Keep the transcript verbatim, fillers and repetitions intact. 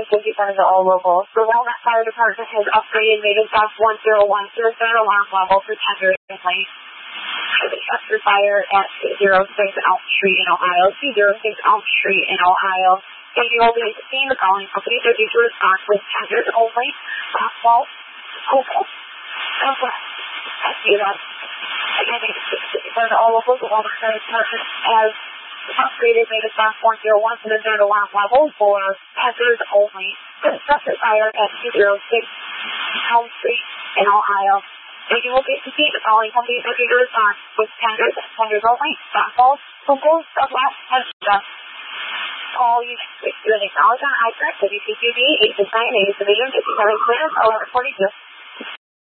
percent of all locals. The Walnut Fire Department has upgraded Maiden Stop one zero one to the third alarm level for tenders only. For the Chester Fire at two oh six Elm Street in Ohio, two oh six Elm Street in Ohio. And you will be seeing the calling company to do response with tenders only. Softball. Okay. Okay. That's you know. Again, it's all locals. The Walnut Fire Department has upgraded Maiden Stop one zero one to the third alarm level for tenders only. For the Chester Fire at two oh six Elm Street in Ohio. And you will get to see the calling company to do response with tenders and tenders only. Softballs, hookers, sublaps, and stuff. All you you're acknowledged on I T R E C, W C Q B, eight six nine, eight Division, fifty-seven, eleven forty-two.